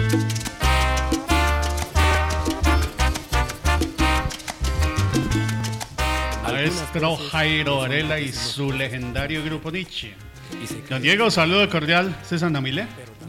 Maestro Jairo Varela y su legendario grupo Nietzsche. Don Diego, saludo cordial. ¿Este es Andamile?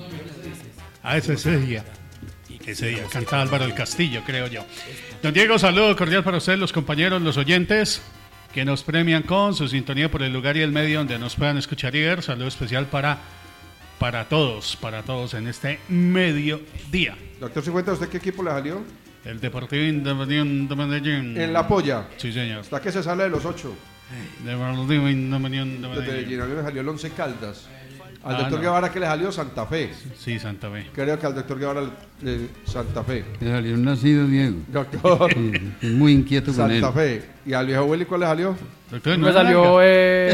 Ese día. Ese día canta Álvaro del Castillo, creo yo. Don Diego, saludo cordial para ustedes, los compañeros, los oyentes que nos premian con su sintonía por el lugar y el medio donde nos puedan escuchar y ver. Saludo especial para todos en este mediodía. Doctor Cifuentes, ¿usted qué equipo le salió? El Deportivo Independiente de Medellín. ¿En la polla? Sí, señor. ¿Hasta que se sale de los 8? Deportivo Independiente de Medellín. A mí me salió el Once Caldas. Al doctor Guevara, ¿qué le salió? Santa Fe. Sí, Santa Fe. Creo que al doctor Guevara Santa Fe. Le salió un nacido Diego. Doctor. Sí, es muy inquieto con él. Santa Fe. ¿Y al viejo Willy cuál le salió? Doctor, me salió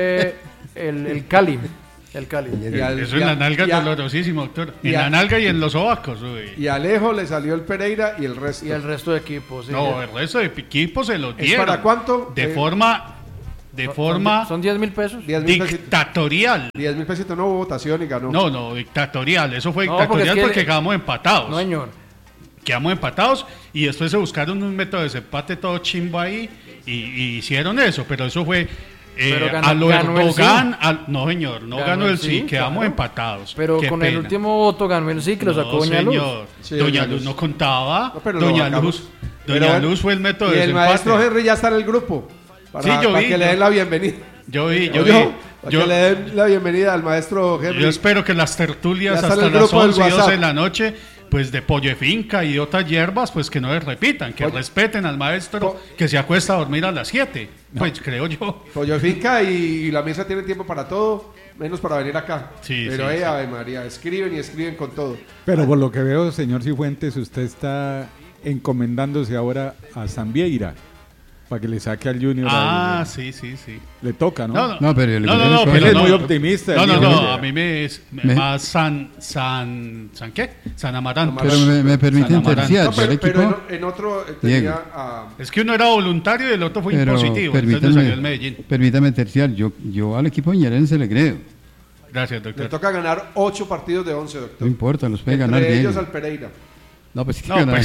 el Cali. El Cali. Eso en la nalga es dolorosísimo, doctor. En la nalga y en los sobacos. Y a Alejo le salió el Pereira y el resto. Y el resto de equipos. Sí, no, el resto de equipos se los dieron. ¿Para cuánto? De forma ¿Son 10.000 pesos? Dictatorial. 10.000 pesitos, no hubo votación y ganó. No, dictatorial. Eso fue dictatorial porque quedamos empatados. No, señor. Quedamos empatados y después se buscaron un método de desempate todo chimbo ahí y hicieron eso, pero eso fue a lo Erdogan. No, señor, no ganó el sí, quedamos empatados. Pero Qué con pena. el último voto ganó el sí, que lo sacó Doña Luz. Sí, Doña Luz no contaba. No, Doña Luz fue el método de desempate. Y el maestro Henry ya está en el grupo. Para que le den la bienvenida. Yo vi. Que le den la bienvenida al maestro Henry. Yo espero que las tertulias hasta las 11 y 12 de la noche, pues de pollo de finca y otras hierbas, pues que no les repitan, que respeten al maestro que se acuesta a dormir a las 7. Pues creo yo. Pollo de finca y la mesa tiene tiempo para todo, menos para venir acá. Sí, pero Ave María, escriben con todo. Pero por lo que veo, señor Cifuentes, usted está encomendándose ahora a Zambieira para que le saque al Junior. Sí. Le toca, ¿no? No, pero él es muy optimista. No, a mí me es más San ¿qué? San Amaranto. Pero me permiten terciar. Pero en otro tenía es que uno era voluntario y el otro fue impositivo. Entonces salió el Medellín. Permítame terciar. Yo al equipo ñerense le creo. Gracias, doctor. Le toca ganar 8 partidos de 11, doctor. No importa, los puede ganar bien. Entre ellos al Pereira. No, pues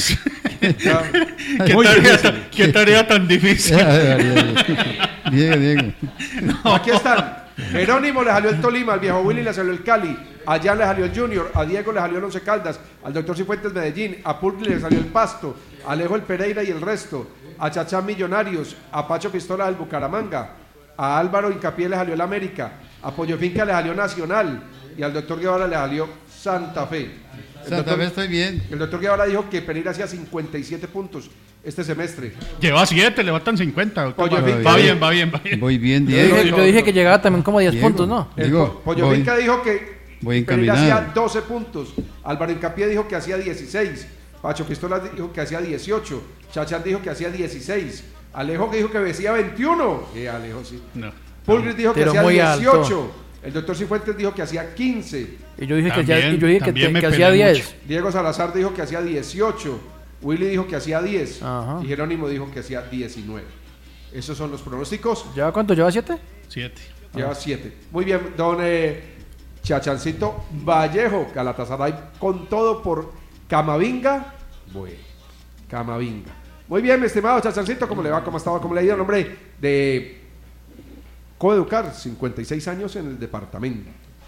¿Qué tarea tan difícil? Diego. No. Aquí están. Jerónimo le salió el Tolima, al viejo Willy le salió el Cali, a Jan le salió el Junior, a Diego le salió el Once Caldas, al doctor Cifuentes Medellín, a Pulgli le salió el Pasto, a Alejo el Pereira y el resto, a Chachán Millonarios, a Pacho Pistola del Bucaramanga, a Álvaro Hincapié le salió el América, a Pollo Finca le salió Nacional y al doctor Guevara le salió Santa Fe. Santa Fe estoy bien. El doctor Guevara dijo que Pereira hacía 57 puntos este semestre. Lleva 7, le faltan 50, doctor. Va bien. Voy bien, Diego. Yo dije que llegaba también como 10 puntos, ¿no? Pollo Finca dijo que Pereira hacía 12 puntos. Álvaro Hincapié dijo que hacía 16. Pacho Pistola dijo que hacía 18. Chachán dijo que hacía 16. Alejo que dijo que hacía 21. Alejo sí. No. Pulgris dijo que hacía 18. Alto. El doctor Cifuentes dijo que hacía 15. Y yo dije que hacía 10. Diego Salazar dijo que hacía 18. Willy dijo que hacía 10. Ajá. Y Jerónimo dijo que hacía 19. Esos son los pronósticos. ¿Lleva cuánto? ¿Lleva 7? 7. Lleva 7. Muy bien, don Chachancito Vallejo. Galatasaray con todo por Camavinga. Bueno, Camavinga. Muy bien, mi estimado Chachancito. ¿Cómo le va? ¿Cómo estaba? ¿Cómo le ha ido? El nombre de Coeducar, 56 años en el departamento.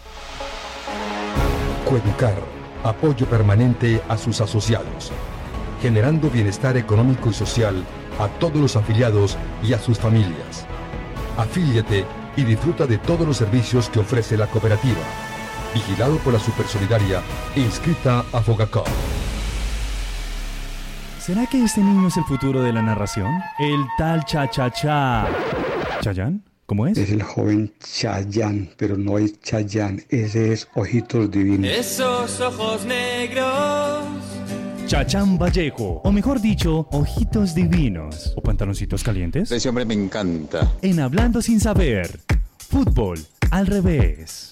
Coeducar, apoyo permanente a sus asociados, generando bienestar económico y social a todos los afiliados y a sus familias. Afíliate y disfruta de todos los servicios que ofrece la cooperativa. Vigilado por la Supersolidaria e inscrita a Fogacop. ¿Será que este niño es el futuro de la narración? El tal Cha-Cha-Cha. ¿Chayán? ¿Cómo es? Es el joven Chayanne, pero no es Chayanne, ese es Ojitos Divinos. Esos ojos negros. Chachán Vallejo, o mejor dicho, Ojitos Divinos. ¿O pantaloncitos calientes? Ese hombre me encanta. En Hablando Sin Saber, fútbol al revés.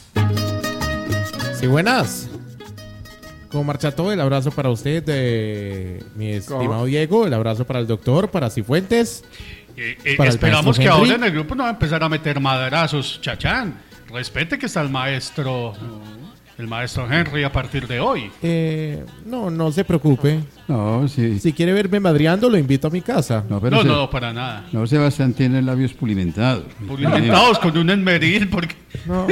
Sí, buenas. ¿Cómo marcha todo? El abrazo para usted, mi estimado Diego. El abrazo para el doctor, para Cifuentes. Esperamos que ahora en el grupo no va a empezar a meter madrazos, Chachán. Respete que está el maestro el maestro Henry a partir de hoy. No se preocupe. No, sí. Si quiere verme madreando, lo invito a mi casa. No, para nada. No, Sebastián tiene labios pulimentados. Pulimentados con un esmeril, porque... No.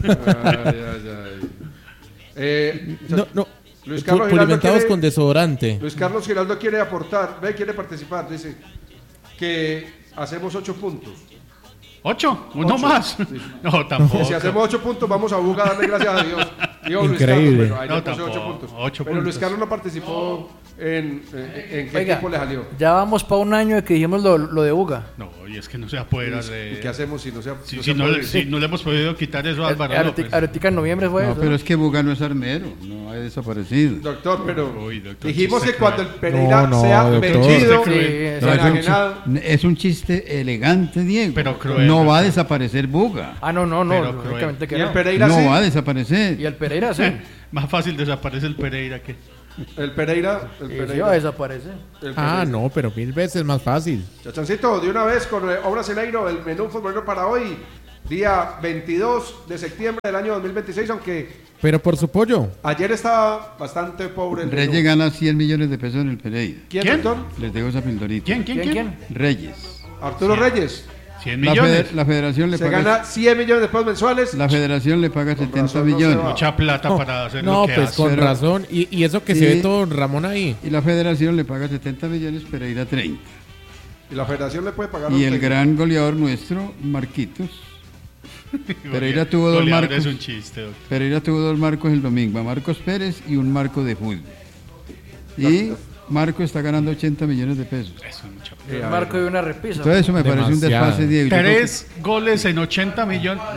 Luis Carlos pulimentados quiere, con desodorante. Luis Carlos Giraldo quiere aportar, quiere participar, dice que hacemos 8 puntos. ¿8? ¿Uno más? Sí. No, tampoco. Si hacemos 8 puntos, vamos a Buga a darle gracias a Dios. Digo, Increíble. Luis Carlos, ahí tampoco, 8 puntos. 8 pero puntos. Luis Carlos no participó en qué equipo le salió. Ya vamos para un año de que dijimos lo de Buga. No, y es que no se apodera de... ¿Y qué hacemos si no se si no le hemos podido quitar eso a Álvaro López? Ahorita en noviembre fue No, eso. pero es que Buga no es armero, no ha desaparecido. Doctor, pero doctor, dijimos que cruel. cuando el Pereira sea doctor. vendido, No, es un chiste elegante, Diego. Pero cruel. No va a desaparecer Buga. No, Pero lógicamente que y el no. Pereira No sí. va a desaparecer. Y el Pereira sí. Más fácil desaparece el Pereira que... El Pereira. Sí va a desaparecer. No, pero 1000 veces más fácil. Chachancito, de una vez con Obra Celeiro, el menú futbolero para hoy, día 22 de septiembre del año 2026, aunque Pero por su pollo. ayer estaba bastante pobre el Reyes menú. gana 100 millones de pesos en el Pereira. ¿Quién, doctor? Les dejo esa pildorita. ¿Quién? Reyes. Arturo Reyes. 100 millones. La federación le Se paga... gana 100 millones de pesos mensuales. La federación le paga 70 razón no millones. se va. Mucha plata para hacer No, lo que pues hace. con Pero- razón. Y eso que Sí. se ve todo Ramón ahí. Y la federación le paga 70 millones, Pereira 30. Y la federación le puede pagar Y un el técnico. gran goleador nuestro, Marquitos. Pereira tuvo dos Goleador marcos. es un chiste, doctor. Pereira tuvo 2 marcos el domingo, a Marcos Pérez y un marco de fútbol. Y Marco está ganando 80 millones de pesos. Eso es mucha plata. El marco de una repisa. Entonces eso me parece un Demasiado. desfase, Diego. Yo creo 3 goles en 80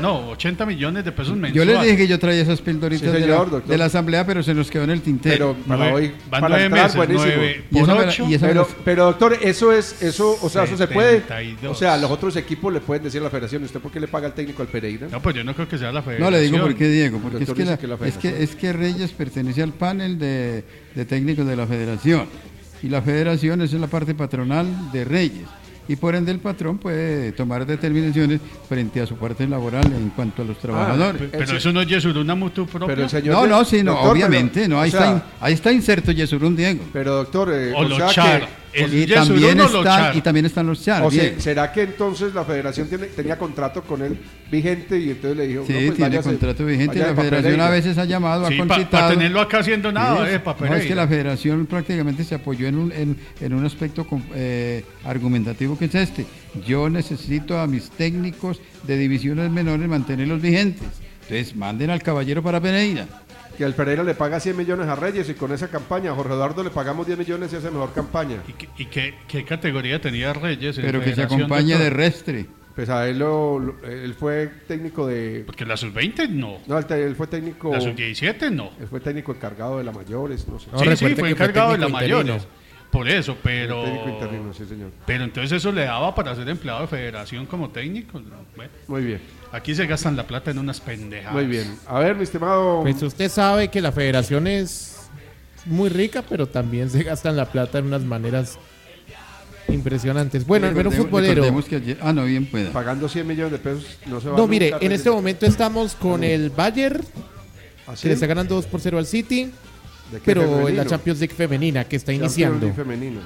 millones de pesos que- mensuales. yo les dije que yo traía esas pildoritas Sí, de, señor, doctor. de la asamblea, pero se nos quedó en el tintero. Pero para hoy, Van para 9 entrar, meses, buenísimo. 9 Y por esa me la- 8. y esa me Pero doctor, eso, o sea, eso se puede. 72. O sea, los otros equipos le pueden decir a la federación, ¿usted por qué le paga al técnico al Pereira? No, pues yo no creo que sea la No, federación. le digo por qué, Diego, porque Doctor dice que la federación. es que Reyes pertenece al panel de técnicos de la federación. Y la federación es la parte patronal de Reyes. Y por ende el patrón puede tomar determinaciones frente a su parte laboral en cuanto a los trabajadores. Pero eso no es Yesuruna mutuo propio. Pero el señor No, sí, no, doctor, obviamente, pero, no, ahí, o sea, ahí está inserto Yesurún, Diego. Pero doctor, O o los sea char. que, ¿Es Y Yesurún también, o los char? y también están los char. o sea, Diego. ¿será que entonces la federación tenía contrato con él vigente y entonces le dijo, Sí, no, pues tiene váyase, contrato vigente y vaya la pa' federación Pereira? a veces ha llamado, Sí, ha para concitado. tenerlo acá haciendo nada, Sí, para no, Pereira. es que la federación prácticamente se apoyó en un aspecto argumentativo que es este. Yo necesito a mis técnicos de divisiones menores mantenerlos vigentes. Entonces manden al caballero para Pereira. Que el Pereira le paga 100 millones a Reyes y con esa campaña a Jorge Eduardo le pagamos 10 millones y hace mejor campaña. ¿Y qué categoría tenía Reyes? en Pero que se federación, acompañe doctor? de restre. Pues a él, él fue técnico de... Porque la sub-20 no. No, él fue técnico... La sub-17 no. Él fue técnico encargado de la mayores, no sé. No, Sí, recuerde fue que fue encargado de la técnico interino. mayores. Por eso, pero... Técnico interino, sí, señor. Pero entonces eso le daba para ser empleado de federación como técnico. Bueno, Muy bien, aquí se gastan la plata en unas pendejadas. muy bien. A ver, mi estimado... Pues usted sabe que la federación es muy rica, pero también se gastan la plata en unas maneras impresionantes. Bueno, el menú futbolero. Recordemos que ayer, no, bien pueda. Pagando 100 millones de pesos no se va No, nunca, mire, en Reyes. este momento estamos con el Bayern, ¿Así? que le está ganando 2-0 al City, ¿De qué pero en femenino? la Champions League femenina, que está Champions iniciando. League femenino.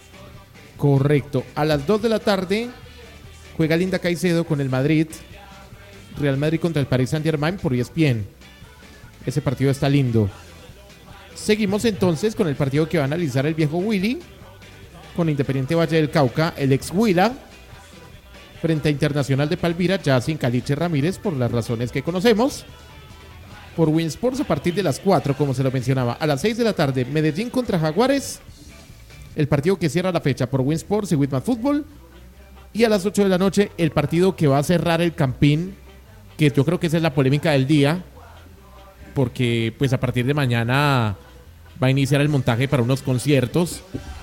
Correcto. A las 2 de la tarde juega Linda Caicedo con el Madrid. Real Madrid contra el Paris Saint-Germain por ESPN. Ese partido está lindo. Seguimos entonces con el partido que va a analizar el viejo Willy con Independiente Valle del Cauca, el ex Huila, frente a Internacional de Palmira, ya sin Caliche Ramírez por las razones que conocemos. Por Winsports a partir de las 4, como se lo mencionaba. A las 6 de la tarde, Medellín contra Jaguares. El partido que cierra la fecha por Winsports y Whitman Fútbol. Y a las 8 de la noche, el partido que va a cerrar el Campín, que yo creo que esa es la polémica del día, porque pues a partir de mañana va a iniciar el montaje para unos conciertos,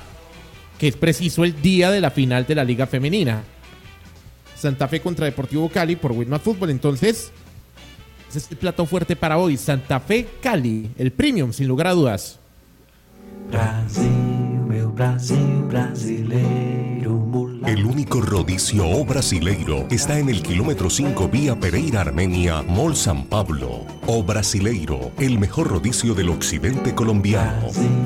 que es preciso el día de la final de la Liga Femenina. Santa Fe contra Deportivo Cali por Whitman Fútbol. Entonces, ese es el plato fuerte para hoy. Santa Fe Cali, el premium, sin lugar a dudas. Brasil, meu Brasil brasileiro, mulata. El único rodicio O Brasileiro está en el kilómetro 5 vía Pereira Armenia, Mall San Pablo. O Brasileiro, el mejor rodicio del occidente colombiano.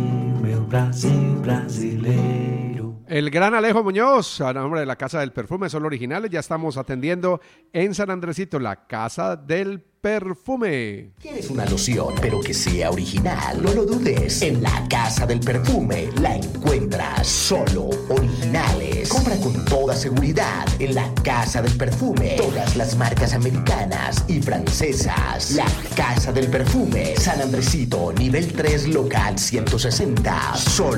El gran Alejo Muñoz, a nombre de la Casa del Perfume, son originales. Ya estamos atendiendo en San Andresito, la Casa del Perfume. ¿Quieres una loción, pero que sea original? No lo dudes. En la Casa del Perfume la encuentras. Solo originales. Compra con toda seguridad en la Casa del Perfume. Todas las marcas americanas y francesas. La Casa del Perfume, San Andresito, nivel 3, local 160. Solo